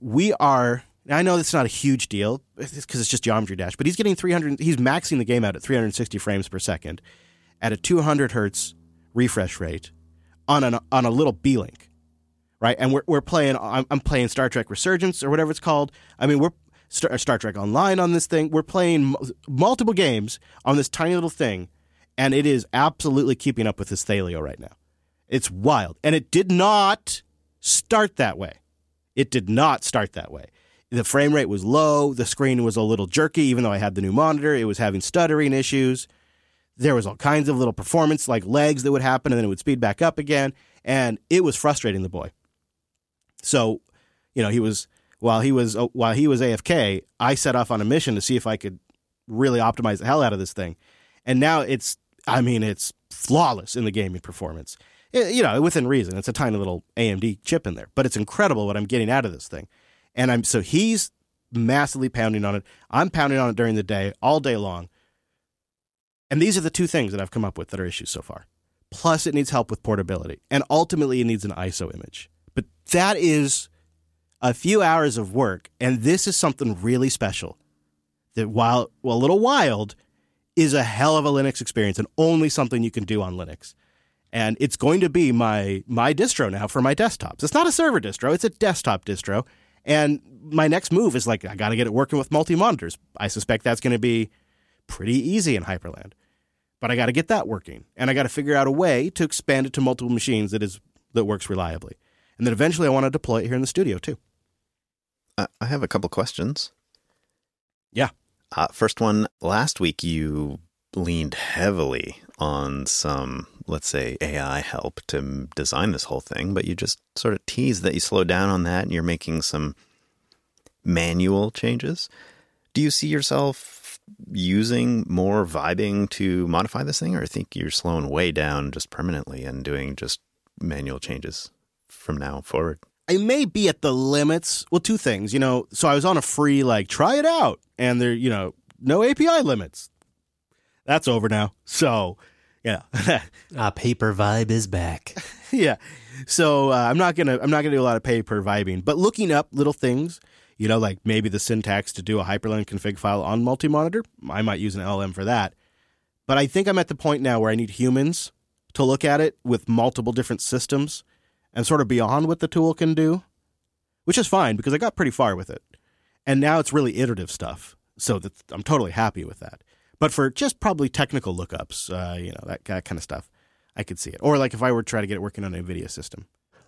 I know that's not a huge deal because it's just Geometry Dash, but he's getting he's maxing the game out at 360 frames per second at a 200 hertz refresh rate on a little B-Link, right? And we're playing, I'm playing Star Trek Resurgence or whatever it's called. I mean, we're Star Trek Online on this thing. We're playing multiple games on this tiny little thing, and it is absolutely keeping up with this Thalio right now. It's wild. And it did not start that way. It did not start that way. The frame rate was low. The screen was a little jerky, even though I had the new monitor. It was having stuttering issues. There was all kinds of little performance, like lags that would happen, and then it would speed back up again. And it was frustrating the boy. So, while he was AFK, I set off on a mission to see if I could really optimize the hell out of this thing. And now it's flawless in the gaming performance. Within reason. It's a tiny little AMD chip in there, but it's incredible what I'm getting out of this thing. And so he's massively pounding on it. I'm pounding on it during the day, all day long. And these are the two things that I've come up with that are issues so far. Plus, it needs help with portability. And ultimately, it needs an ISO image. But that is a few hours of work. And this is something really special that, while a little wild, is a hell of a Linux experience and only something you can do on Linux. And it's going to be my distro now for my desktops. It's not a server distro. It's a desktop distro. And my next move is I got to get it working with multi-monitors. I suspect that's going to be pretty easy in Hyperland. But I got to get that working. And I got to figure out a way to expand it to multiple machines that works reliably. And then eventually I want to deploy it here in the studio too. I have a couple questions. Yeah. First one, last week you leaned heavily on some, let's say, AI help to design this whole thing, but you just sort of teased that you slowed down on that and you're making some manual changes. Do you see yourself using more vibing to modify this thing, or think you're slowing way down just permanently and doing just manual changes from now forward? I may be at the limits. Well, two things, so I was on a free, try it out, and there, no API limits. That's over now. So, yeah. Paper vibe is back. Yeah. So I'm not gonna do a lot of paper vibing, but looking up little things, like maybe the syntax to do a Hyperland config file on multi-monitor. I might use an LLM for that. But I think I'm at the point now where I need humans to look at it with multiple different systems and sort of beyond what the tool can do, which is fine because I got pretty far with it. And now it's really iterative stuff. So I'm totally happy with that. But for just probably technical lookups, that kind of stuff, I could see it. Or if I were to try to get it working on an NVIDIA system.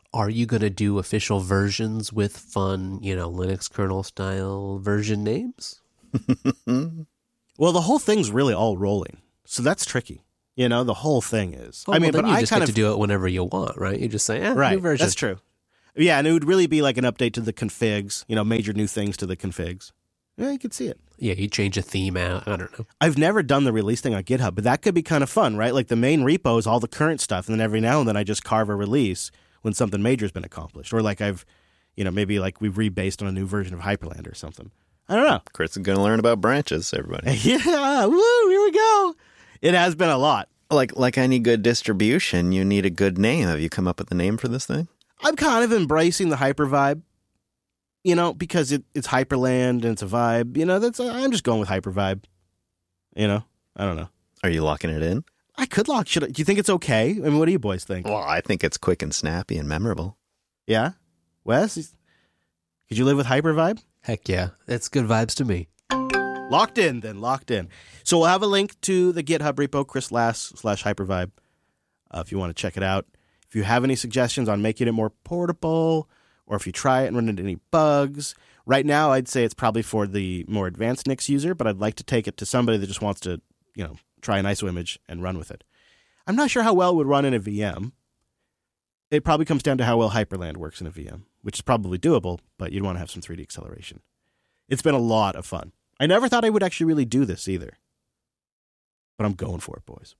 are you going to do official versions with fun, Linux kernel style version names? Well, the whole thing's really all rolling, so that's tricky. The whole thing is. Well, but I just get to do it whenever you want, right? You just say, right, new version. That's true. Yeah, and it would really be like an update to the configs, major new things to the configs. Yeah, you could see it. Yeah, you change a theme out. I don't know. I've never done the release thing on GitHub, but that could be kind of fun, right? Like the main repo is all the current stuff, and then every now and then I just carve a release when something major has been accomplished. Or like I've, maybe like we've rebased on a new version of Hyperland or something. I don't know. Chris is going to learn about branches, everybody. Yeah, woo, here we go. It has been a lot. Like any good distribution, you need a good name. Have you come up with a name for this thing? I'm kind of embracing the hyper vibe, because it's Hyperland and it's a vibe. I'm just going with hyper vibe. I don't know. Are you locking it in? I could lock. Do you think it's okay? I mean, what do you boys think? Well, I think it's quick and snappy and memorable. Yeah? Wes, could you live with hyper vibe? Heck yeah. That's good vibes to me. Locked in, then. Locked in. So we'll have a link to the GitHub repo, Chris Lass /hypervibe, if you want to check it out. If you have any suggestions on making it more portable, or if you try it and run into any bugs, right now I'd say it's probably for the more advanced Nix user, but I'd like to take it to somebody that just wants to, try an ISO image and run with it. I'm not sure how well it would run in a VM. It probably comes down to how well Hyperland works in a VM, which is probably doable, but you'd want to have some 3D acceleration. It's been a lot of fun. I never thought I would actually really do this either. But I'm going for it, boys.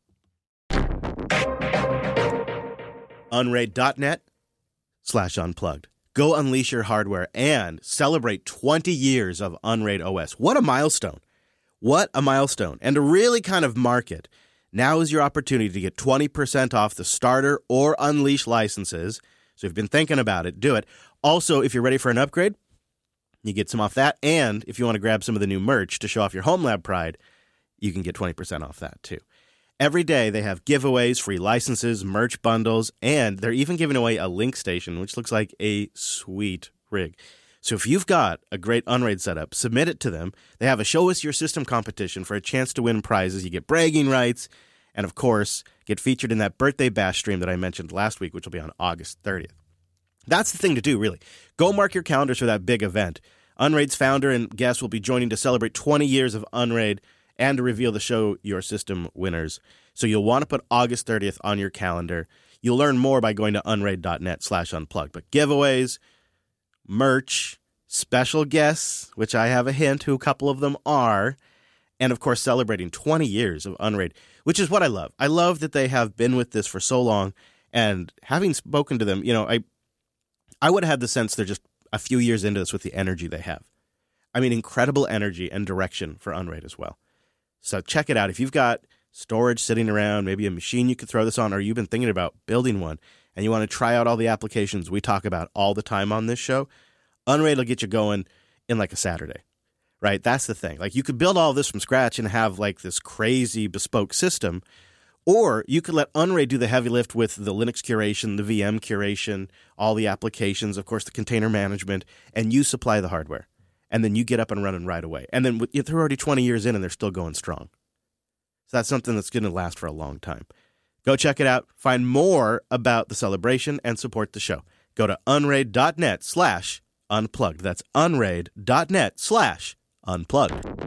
Unraid.net/unplugged. Go unleash your hardware and celebrate 20 years of Unraid OS. What a milestone. What a milestone. And to really kind of mark it, now is your opportunity to get 20% off the starter or unleash licenses. So if you've been thinking about it, do it. Also, if you're ready for an upgrade, you get some off that. And if you want to grab some of the new merch to show off your home lab pride, you can get 20% off that too. Every day they have giveaways, free licenses, merch bundles, and they're even giving away a link station, which looks like a sweet rig. So if you've got a great Unraid setup, submit it to them. They have a Show Us Your System competition for a chance to win prizes. You get bragging rights, and of course, get featured in that birthday bash stream that I mentioned last week, which will be on August 30th. That's the thing to do, really. Go mark your calendars for that big event. Unraid's founder and guests will be joining to celebrate 20 years of Unraid and to reveal the Show Your System winners. So you'll want to put August 30th on your calendar. You'll learn more by going to unraid.net/unplugged. But giveaways, merch, special guests, which I have a hint who a couple of them are, and of course celebrating 20 years of Unraid, which is what I love. I love that they have been with this for so long, and having spoken to them, I would have had the sense they're just a few years into this with the energy they have. I mean, incredible energy and direction for Unraid as well. So check it out. If you've got storage sitting around, maybe a machine you could throw this on, or you've been thinking about building one, and you want to try out all the applications we talk about all the time on this show, Unraid will get you going in like a Saturday, right? That's the thing. Like you could build all of this from scratch and have like this crazy bespoke system, or you could let Unraid do the heavy lift with the Linux curation, the VM curation, all the applications, of course, the container management, and you supply the hardware. And then you get up and running right away. And then they're already 20 years in and they're still going strong. So that's something that's going to last for a long time. Go check it out. Find more about the celebration and support the show. Go to unraid.net/unplugged. That's unraid.net/unplugged.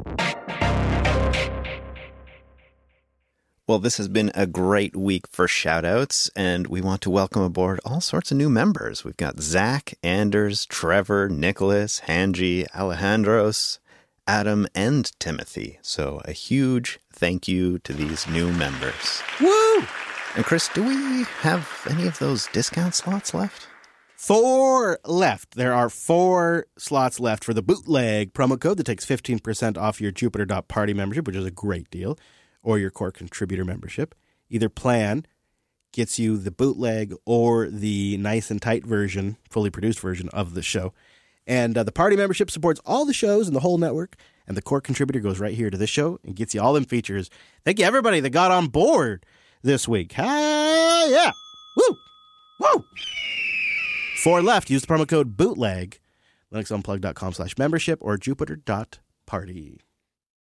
Well, this has been a great week for shoutouts, and we want to welcome aboard all sorts of new members. We've got Zach, Anders, Trevor, Nicholas, Hanji, Alejandros, Adam, and Timothy. So a huge thank you to these new members. Woo! And Chris, do we have any of those discount slots left? 4 left. There are 4 slots left for the bootleg promo code that takes 15% off your Jupiter.party membership, which is a great deal, or your core contributor membership. Either plan gets you the bootleg or the nice and tight version, fully produced version of the show. And the party membership supports all the shows in the whole network, and the core contributor goes right here to this show and gets you all them features. Thank you, everybody that got on board this week. Yeah! Woo! Woo! 4 left. Use the promo code BOOTLEG, linuxunplugged.com/membership, or jupiter.party.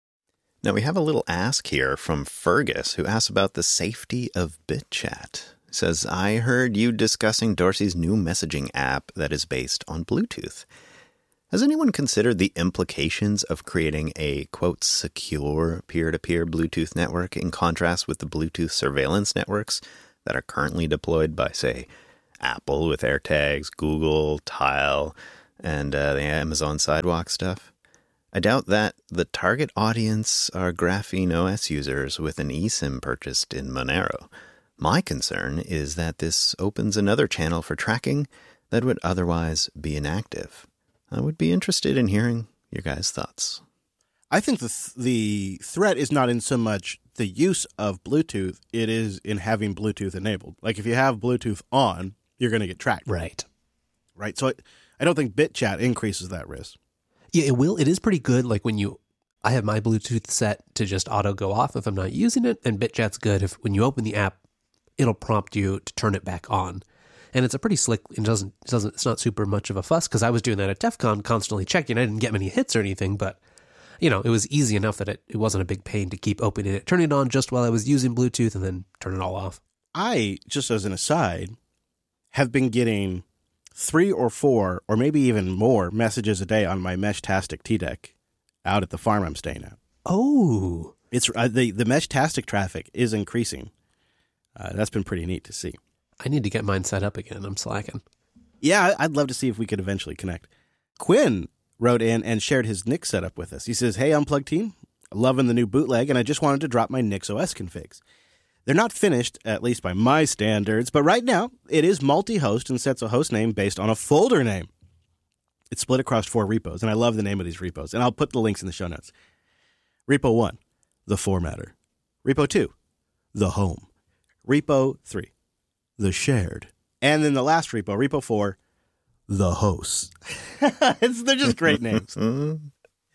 Now, we have a little ask here from Fergus, who asks about the safety of BitChat. says, I heard you discussing Dorsey's new messaging app that is based on Bluetooth. Has anyone considered the implications of creating a, quote, secure peer-to-peer Bluetooth network in contrast with the Bluetooth surveillance networks that are currently deployed by, say, Apple with AirTags, Google, Tile, and the Amazon Sidewalk stuff? I doubt that the target audience are Graphene OS users with an eSIM purchased in Monero. My concern is that this opens another channel for tracking that would otherwise be inactive. I would be interested in hearing your guys' thoughts. I think the threat is not in so much the use of Bluetooth, it is in having Bluetooth enabled. Like if you have Bluetooth on, you're going to get tracked. Right. Right. So I don't think BitChat increases that risk. Yeah, it will. It is pretty good. Like I have my Bluetooth set to just auto go off if I'm not using it, and BitChat's good. If when you open the app, it'll prompt you to turn it back on. And it's a pretty slick, it's not super much of a fuss, because I was doing that at DEF CON, constantly checking. I didn't get many hits or anything, but, it was easy enough that it wasn't a big pain to keep opening it, turning it on just while I was using Bluetooth, and then turn it all off. I, just as an aside, have been getting 3 or 4, or maybe even more messages a day on my Meshtastic T-Deck out at the farm I'm staying at. Oh. It's the Meshtastic traffic is increasing. That's been pretty neat to see. I need to get mine set up again. I'm slacking. Yeah, I'd love to see if we could eventually connect. Quinn wrote in and shared his Nix setup with us. He says, hey, Unplugged team, loving the new bootleg, and I just wanted to drop my Nix OS configs. They're not finished, at least by my standards, but right now it is multi-host and sets a host name based on a folder name. It's split across 4 repos, and I love the name of these repos, and I'll put the links in the show notes. Repo 1, the formatter. Repo 2, the home. Repo 3, the shared. And then the last repo, Repo 4, the hosts. They're just great names. And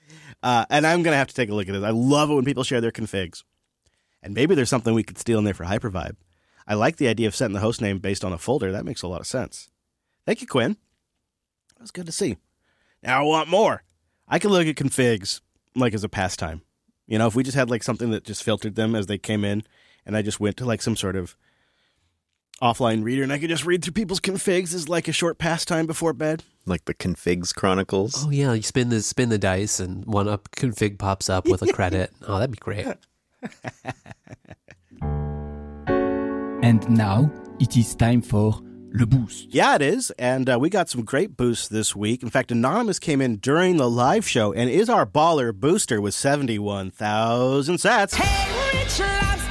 I'm going to have to take a look at it. I love it when people share their configs. And maybe there's something we could steal in there for Hypervibe. I like the idea of setting the host name based on a folder. That makes a lot of sense. Thank you, Quinn. That was good to see. Now I want more. I can look at configs like as a pastime. If we just had like something that just filtered them as they came in, and I just went to like some sort of offline reader, and I could just read through people's configs as like a short pastime before bed. Like the Configs Chronicles. Oh yeah, you spin the dice, and one up config pops up with a credit. Oh, that'd be great. And now it is time for Le Boost. Yeah, it is, and we got some great boosts this week. In fact, Anonymous came in during the live show and is our baller booster with 71,000 sats. Hey, Rich Lobster!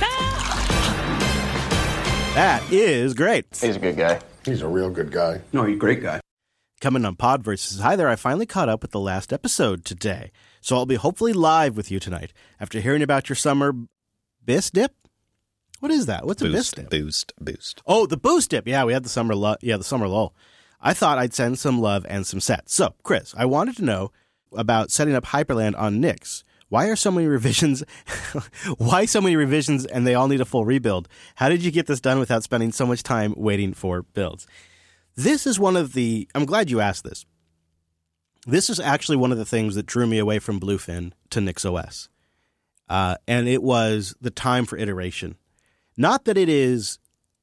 That is great. He's a good guy. He's a real good guy. No, he's a great guy. Coming on Podverse says, hi there, I finally caught up with the last episode today. So I'll be hopefully live with you tonight after hearing about your summer bis dip. What is that? What's a bis dip? Boost. Oh, the boost dip. Yeah, we had the summer lull. I thought I'd send some love and some sets. So, Chris, I wanted to know about setting up Hyperland on Nix. Why are so many revisions? Why so many revisions and they all need a full rebuild? How did you get this done without spending so much time waiting for builds? This is I'm glad you asked this. This is actually one of the things that drew me away from Bluefin to NixOS. And it was the time for iteration. Not that it is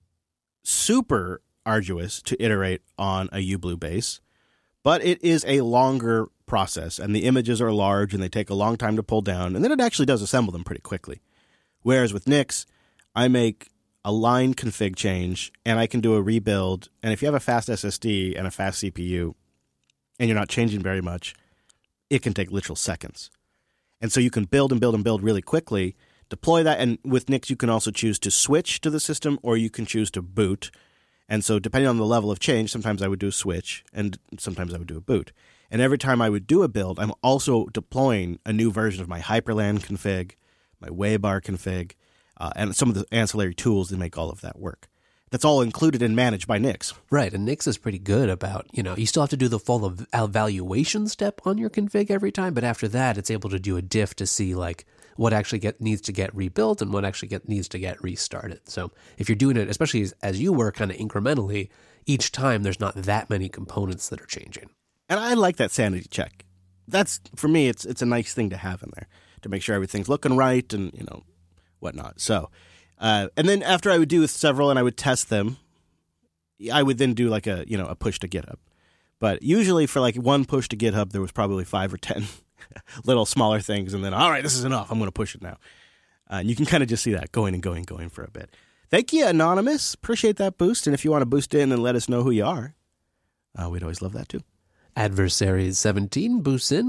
super arduous to iterate on a UBlue base, but it is a longer process, and the images are large, and they take a long time to pull down, and then it actually does assemble them pretty quickly. Whereas with Nix, I make a line config change, and I can do a rebuild, and if you have a fast SSD and a fast CPU, and you're not changing very much, it can take literal seconds. And so you can build and build and build really quickly, deploy that, and with Nix you can also choose to switch to the system, or you can choose to boot. And so depending on the level of change, sometimes I would do a switch, and sometimes I would do a boot. And every time I would do a build, I'm also deploying a new version of my Hyperland config, my Waybar config, and some of the ancillary tools that make all of that work. That's all included and managed by Nix. Right, and Nix is pretty good about, you still have to do the full evaluation step on your config every time, but after that, it's able to do a diff to see like what actually needs to get rebuilt and what actually needs to get restarted. So if you're doing it, especially as you work kind of incrementally, each time there's not that many components that are changing. And I like that sanity check. That's, for me, it's a nice thing to have in there to make sure everything's looking right and, whatnot. So And then after I would do several and I would test them, I would then do like a push to GitHub. But usually for like one push to GitHub, there was probably 5 or 10 little smaller things. And then, all right, this is enough. I'm going to push it now. And you can kind of just see that going for a bit. Thank you, Anonymous. Appreciate that boost. And if you want to boost in and let us know who you are, we'd always love that too. Adversaries 17 boosts in